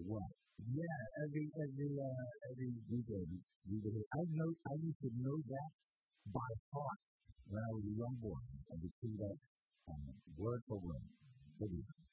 what? Yeah, every weekday. I used to know that by heart when I was a young boy. I would see that word for word. Video.